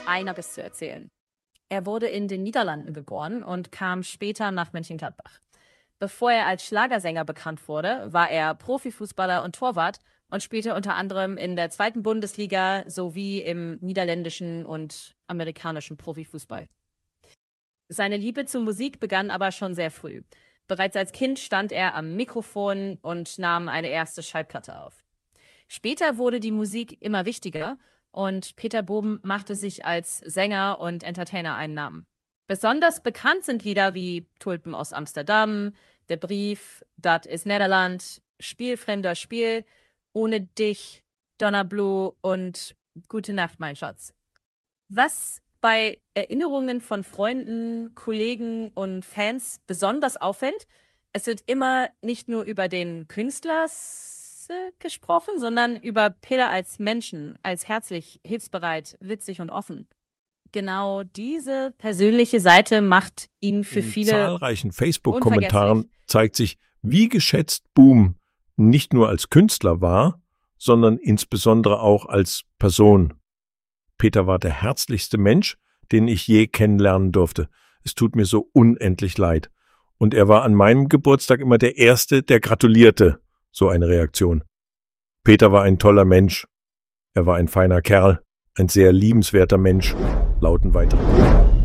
einiges zu erzählen. Er wurde in den Niederlanden geboren und kam später nach Mönchengladbach. Bevor er als Schlagersänger bekannt wurde, war er Profifußballer und Torwart und spielte unter anderem in der 2. Bundesliga sowie im niederländischen und amerikanischen Profifußball. Seine Liebe zur Musik begann aber schon sehr früh. Bereits als Kind stand er am Mikrofon und nahm eine erste Schallplatte auf. Später wurde die Musik immer wichtiger und Peter Boben machte sich als Sänger und Entertainer einen Namen. Besonders bekannt sind Lieder wie Tulpen aus Amsterdam, Der Brief, Dat is Nederland, Spiel, fremder Spiel, Ohne dich, Donnerblue und Gute Nacht, mein Schatz. Was bei Erinnerungen von Freunden, Kollegen und Fans besonders auffällt, es wird immer nicht nur über den Künstler gesprochen, sondern über Peter als Menschen, als herzlich, hilfsbereit, witzig und offen. Genau diese persönliche Seite macht ihn für In viele zahlreichen Facebook-Kommentaren zeigt sich, wie geschätzt Boom nicht nur als Künstler war, sondern insbesondere auch als Person. Peter war der herzlichste Mensch, den ich je kennenlernen durfte. Es tut mir so unendlich leid. Und er war an meinem Geburtstag immer der Erste, der gratulierte. So eine Reaktion. Peter war ein toller Mensch. Er war ein feiner Kerl, ein sehr liebenswerter Mensch, lauten weitere Kommentare.